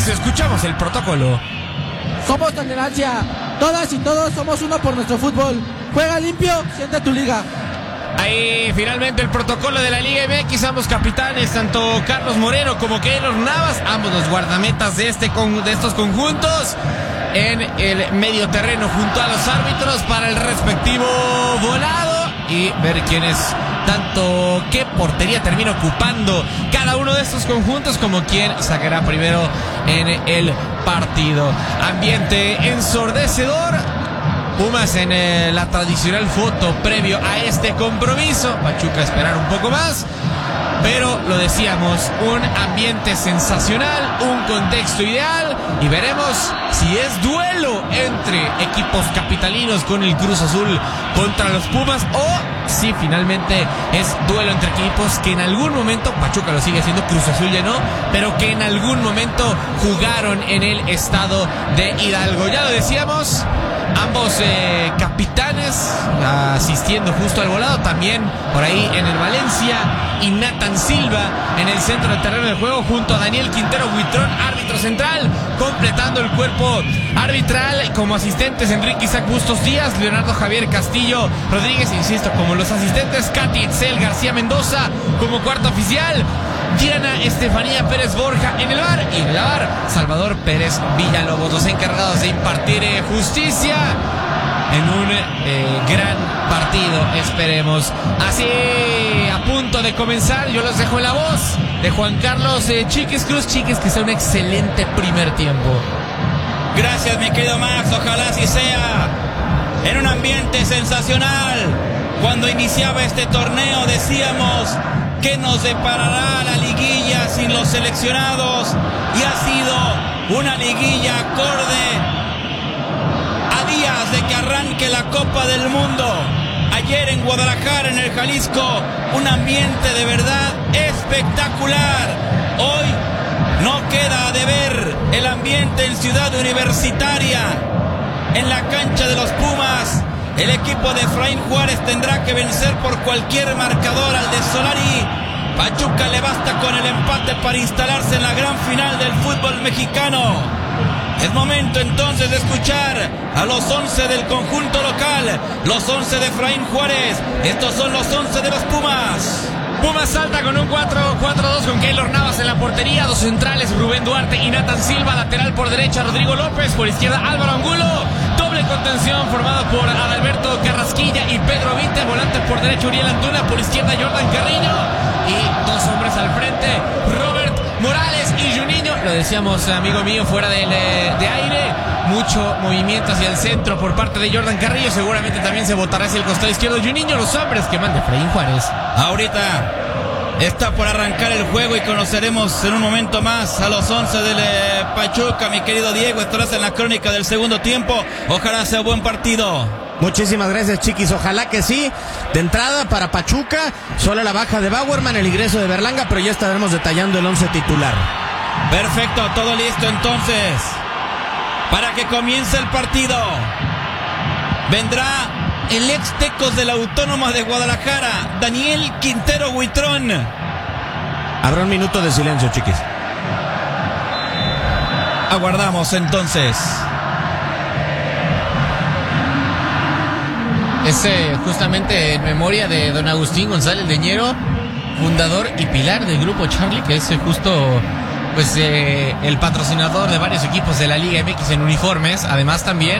eso escuchamos el protocolo. Somos tolerancia. Todas y todos somos uno por nuestro fútbol. Juega limpio, siente tu liga. Ahí finalmente el protocolo de la Liga MX, ambos capitanes, tanto Carlos Moreno como Keylor Navas, ambos los guardametas de estos conjuntos, en el medio terreno junto a los árbitros para el respectivo volado y ver quién es tanto qué portería termina ocupando cada uno de estos conjuntos como quién sacará primero en el partido. Ambiente ensordecedor. Pumas en la tradicional foto previo a este compromiso. Pachuca esperar un poco más. Pero lo decíamos, un ambiente sensacional, un contexto ideal. Y veremos si es duelo entre equipos capitalinos con el Cruz Azul contra los Pumas, o si finalmente es duelo entre equipos que en algún momento, Pachuca lo sigue haciendo, Cruz Azul ya no, pero que en algún momento jugaron en el estado de Hidalgo. Ya lo decíamos, ambos capitanes asistiendo justo al volado, también por ahí en el Valencia, y Nathan Silva en el centro del terreno de juego junto a Daniel Quintero Huitrón, árbitro central, completando el cuerpo arbitral como asistentes Enrique Isaac Bustos Díaz, Leonardo Javier Castillo Rodríguez, insisto, como los asistentes Katy Itzel García Mendoza como cuarto oficial, Diana Estefanía Pérez Borja en el VAR, y en la VAR Salvador Pérez Villalobos, los encargados de impartir justicia en un gran partido, esperemos. Así, a punto de comenzar, yo los dejo en la voz de Juan Carlos Chiquis Cruz. Chiquis, que sea un excelente primer tiempo. Gracias, mi querido Max, ojalá así sea. En un ambiente sensacional. Cuando iniciaba este torneo decíamos que nos deparará la liguilla sin los seleccionados, y ha sido una liguilla acorde a días de que arranque la Copa del Mundo. Ayer en Guadalajara, en el Jalisco, un ambiente de verdad espectacular. Hoy no queda de ver el ambiente en Ciudad Universitaria, en la cancha de los Pumas. El equipo de Efraín Juárez tendrá que vencer por cualquier marcador al de Solari. Pachuca le basta con el empate para instalarse en la gran final del fútbol mexicano. Es momento entonces de escuchar a los 11 del conjunto local, los 11 de Efraín Juárez. Estos son los 11 de los Pumas. Pumas salta con un 4-4-2 con Keylor Navas en la portería, dos centrales Rubén Duarte y Nathan Silva, lateral por derecha Rodrigo López, por izquierda Álvaro Angulo, doble contención formado por Adalberto Carrasquilla y Pedro Vite, volante por derecha Uriel Antuna, por izquierda Jordan Carriño, y dos hombres al frente, Robert Morales y Juninho. Lo decíamos, amigo mío, fuera de aire, mucho movimiento hacia el centro por parte de Jordan Carrillo, seguramente también se botará hacia el costado izquierdo Juninho, los hombres que manda Efraín Juárez. Ahorita está por arrancar el juego y conoceremos en un momento más a los 11 del Pachuca, mi querido Diego. Estarás en la crónica del segundo tiempo. Ojalá sea buen partido. Muchísimas gracias, Chiquis. Ojalá que sí. De entrada para Pachuca, solo la baja de Bauerman, el ingreso de Berlanga, pero ya estaremos detallando el 11 titular. Perfecto, todo listo entonces para que comience el partido. Vendrá el ex Tecos de la Autónoma de Guadalajara, Daniel Quintero Huitrón. Habrá un minuto de silencio, Chiquis. Aguardamos entonces. Es justamente en memoria de don Agustín González Leñero, fundador y pilar del Grupo Charlie, que es justo pues el patrocinador de varios equipos de la Liga MX en uniformes. Además también